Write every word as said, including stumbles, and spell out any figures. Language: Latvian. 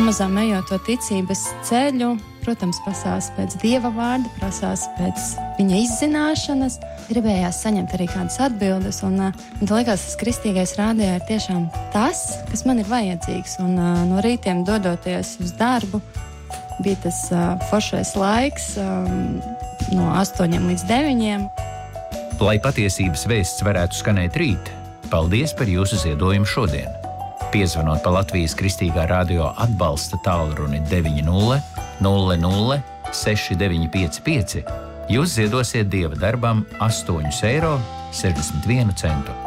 pamazām ejot to ticības ceļu, protams, prasās pēc Dieva vārda, prasās pēc viņa izzināšanas. Gribējās saņemt arī kādas atbildes, un man liekas, tas kristīgais rādījā ir tiešām tas, kas man ir vajadzīgs. Un no rītiem dodoties uz darbu, bija tas foršais laiks no astoņiem līdz deviņiem. Lai patiesības vēsts varētu skanēt rīt, paldies par jūsu ziedojumu šodien. Piezvanot pa Latvijas Kristīgā radio atbalsta tālruni deviņi nulle nulle nulle seši deviņi pieci pieci, jūs ziedosiet Dieva darbam astoņus eiro sešdesmit vienu centu.